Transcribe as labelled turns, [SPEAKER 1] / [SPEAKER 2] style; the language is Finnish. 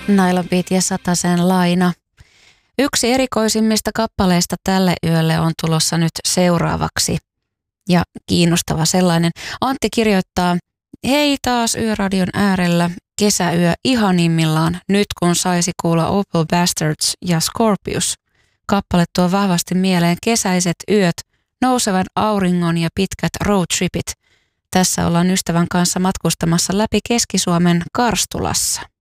[SPEAKER 1] Nylon Beat ja Satasen Laina. Yksi erikoisimmista kappaleista tälle yölle on tulossa nyt seuraavaksi. Ja kiinnostava sellainen. Antti kirjoittaa, hei taas Yöradion äärellä, kesäyö ihanimmillaan, nyt kun saisi kuulla Opal Bastards ja Scorpius. Kappale tuo vahvasti mieleen kesäiset yöt, nousevan auringon ja pitkät roadtripit. Tässä ollaan ystävän kanssa matkustamassa läpi Keski-Suomen Karstulassa.